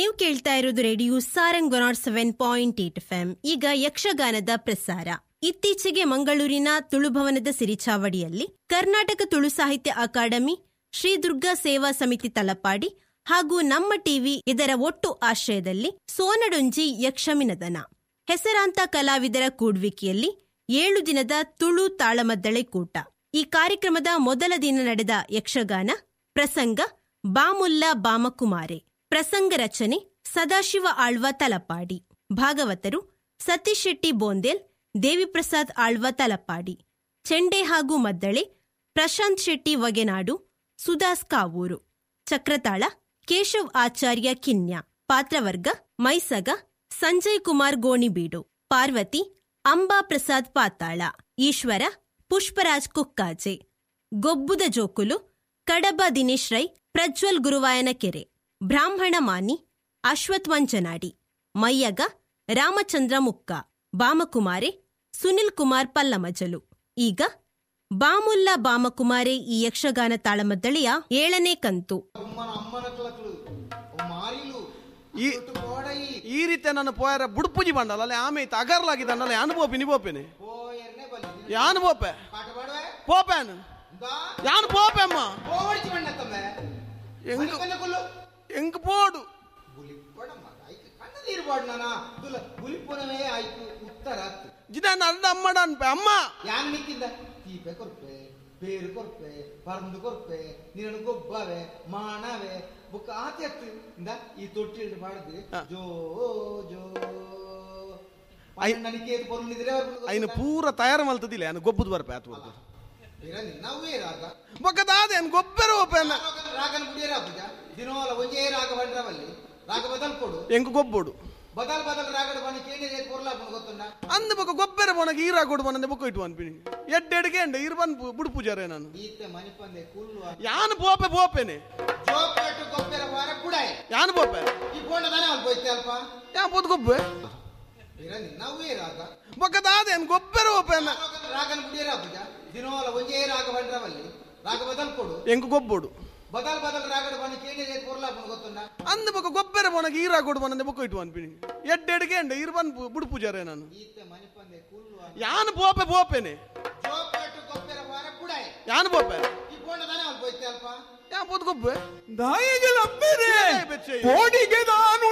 ನೀವು ಕೇಳ್ತಾ ಇರೋದು ರೇಡಿಯೋ ಸಾರಂಗ್ 107.8 FM. ಈಗ ಯಕ್ಷಗಾನದ ಪ್ರಸಾರ. ಇತ್ತೀಚೆಗೆ ಮಂಗಳೂರಿನ ತುಳುಭವನದ ಸಿರಿಚಾವಡಿಯಲ್ಲಿ ಕರ್ನಾಟಕ ತುಳು ಸಾಹಿತ್ಯ ಅಕಾಡೆಮಿ, ಶ್ರೀ ದುರ್ಗಾ ಸೇವಾ ಸಮಿತಿ ತಲಪಾಡಿ ಹಾಗೂ ನಮ್ಮ ಟಿವಿ ಇದರ ಒಟ್ಟು ಆಶ್ರಯದಲ್ಲಿ ಸೋನಡೊಂಜಿ ಯಕ್ಷಮಿನದನ ಹೆಸರಾಂತ ಕಲಾವಿದರ ಕೂಡ್ವಿಕೆಯಲ್ಲಿ 7 ದಿನದ ತುಳು ತಾಳಮದ್ದಳೆ ಕೂಟ. ಈ ಕಾರ್ಯಕ್ರಮದ ಮೊದಲ ದಿನ ನಡೆದ ಯಕ್ಷಗಾನ ಪ್ರಸಂಗ ಬಾಮುಲ್ಲಾ ಬಾಮಕುಮಾರೆ. ಪ್ರಸಂಗ ರಚನೆ ಸದಾಶಿವ ಆಳ್ವ ತಲಪಾಡಿ. ಭಾಗವತರು ಸತೀಶ್ ಶೆಟ್ಟಿ ಬೋಂದೇಲ್, ದೇವಿಪ್ರಸಾದ್ ಆಳ್ವ ತಲಪಾಡಿ. ಚೆಂಡೆ ಹಾಗೂ ಮದ್ದಳೆ ಪ್ರಶಾಂತ್ ಶೆಟ್ಟಿ ವಗೆನಾಡು, ಸುದಾಸ್ ಕಾವೂರು. ಚಕ್ರತಾಳ ಕೇಶವ್ ಆಚಾರ್ಯ ಕಿನ್ಯ. ಪಾತ್ರವರ್ಗ ಮೈಸಗ ಸಂಜಯ್ ಕುಮಾರ್ ಗೋಣಿಬೀಡು. ಪಾರ್ವತಿ ಅಂಬಾ ಪ್ರಸಾದ್ ಪಾತಾಳ. ಈಶ್ವರ ಪುಷ್ಪರಾಜ್ ಕುಕ್ಕಾಜೆ. ಗೊಬ್ಬುದ ಜೋಕುಲು ಕಡಬ ದಿನೇಶ್ ರೈ, ಪ್ರಜ್ವಲ್ ಗುರುವಾಯನ ಕೆರೆ. ಬ್ರಾಹ್ಮಣ ಮಾನಿ ಅಶ್ವಥ್ ವಂಚನಾಡಿ. ಮಯ್ಯಗ ರಾಮಚಂದ್ರ ಮುಕ್ಕ. ಬಾಮಕುಮಾರೆ ಸುನಿಲ್ ಕುಮಾರ್ ಪಲ್ಲಮಜಲು. ಈಗ ಬಾಮುಲ್ಲಾ ಬಾಮಕುಮಾರೆ ಈ ಯಕ್ಷಗಾನ ತಾಳಮದ್ದಳೆಯ 7ನೇ ಕಂತು. ಈ ರೀತಿ ನನ್ನ ಪೋಯರ ಬುಡ್ಪುಜಿ ಬಂಡಲ್ಲ ಅಲ್ಲೇ ಆಮೇಲೆ ಅಗರ್ಲಾಗಿದ್ದಲ್ಲ ಯಾನು ಬೋಪಿ ನಿ ಬೋಪೇನೆ ಯಾನು ಬೋಪೆ ಪೋಪೇನು ಯಾನು ಪೋಪೆ ಅಮ್ಮ ಎಂಗ್ ಪೋಡು ಜಿನ ಅರ್ಧ ಅಮ್ಮಡ ಅನ್ಪೆ ಅಮ್ಮ ಯಾನ್ ನಿಕ್ಕಿಂದ ತೀಪೆ ಕೊರ್ಪೆ ಬೇರು ಕೊರ್ಪೆ ಪರಂದು ಕೊರ್ಪೆ ನೀನು ಗೊಬ್ಬವೆ ಮಾಣವೆ ಬುಕ್ಕ ಆತೆತ್ತು ಇಂದ ಈ ತೊಟ್ಟಿಲ್ ಮಾಡಿದ್ರೆ ಜೋ ಜೋ ನನಗೆ ಬರುದಿದ್ರೆ ಐನು ಪೂರ ತಯಾರು ಮಲ್ತದಿಲ್ಲ ನಾನು ಗೊಬ್ಬದು ಬರ್ಪೆ ಆತು ನಾವೇ ರಾಗ ಬೊಕ್ಕದಾದೆ ಗೊಬ್ಬರ ಓಪೆನ ರಾಗನ ಬುಡಿಯರ ಆಗುದ ದಿನೋಲ ಒಂಜೇ ರಾಗ ಬಂದ್ರವಲ್ಲಿ ರಾಗ ಬದಲ್ ಕೊಡು ಎಂಗ್ ಗೊಬ್ಬೊಡು ಬದಲ್ ಬದಲ್ ರಾಗಡ ಬನಿ ಕೇಳಿ ರೇಟ್ ಕೊರ್ಲಾಪನ ಗೊತ್ತುಂಡ ಅಂದ ಬೊಕ್ಕ ಗೊಬ್ಬರ ಬೋನಗೆ ಈ ರಾಗ ಕೊಡು ಬನಂದೆ ಬೊಕ್ಕ ಇಟ್ಟು ಅನ್ಪಿನಿ ಎಡ್ಡೆಡ್ಗೆ ಎಂಡ ಇರ್ ಬನ್ ಬುಡು ಪೂಜಾರೆ ನಾನು ಈತೆ ಮನಿಪಂದೆ ಕುಲ್ಲು ಯಾನು ಬೋಪೆ ಬೋಪೆನೆ ಜೋಪೆಟ್ಟು ಗೊಬ್ಬರ ಬಾರ ಕುಡಾಯ ಯಾನು ಬೋಪೆ ಈ ಬೋಣ ದನ ಅಲ್ಪ ಹೋಯ್ತೆ ಅಲ್ಪ ಯಾ ಬೋದ್ ಗೊಬ್ಬೆ ಇರನಿ ನಾವೇ ರಾಗ ಬೊಕ್ಕದಾದೆ ಗೊಬ್ಬರ ಓಪೆನ ರಾಗನ ಬುಡಿಯರ ಆಗುದ ದಿನೋಲ ಒಂಜೇ ರಾಗ ಬಂದ್ರವಲ್ಲಿ ರಾಗ ಬದಲ್ ಕೊಡು ಎಂಗ್ ಗೊಬ್ಬೊಡು ಬದಲ್ ಬದಲ್ ರಾಗಡ ಬನಿ ಕೇಳಿ ರೇಟ್ ಕೊರ್ಲಾಪನ ಗೊತ್ತುಂಡ ಅಂದ ಬೊಕ್ಕ ಗೊಬ್ಬರ ಬೋನಗೆ ಈ ರಾಗ ಕೊಡು ಬನಂದೆ ಬೊಕ್ಕ ಇಟ್ಟು ಅನ್ಪಿನಿ ಎಡ್ಡೆಡ್ಗೆ ಎಂಡ ಇರ್ ಬನ್ ಬುಡು ಪೂಜಾರೆ ನಾನು ಈತೆ ಮನಿಪಂದೆ ಕುಲ್ಲು ಯಾನು ಬೋಪೆ ಬೋಪೆನೆ ಜೋಪೆಟ್ಟು ಗೊಬ್ಬರ ಬಾರ ಕುಡಾಯ ಯಾನು ಬೋಪೆ ಈ ಬೋಣ ದನ ಅಲ್ಪ ಹೋಯ್ತೆ ಅಲ್ಪ ಯಾ ಬೋದ್ ಗೊಬ್ಬೆ ದಾಯಿಗೆ ಲಂಬಿದೆ ಕೋಡಿಗೆ ನಾನು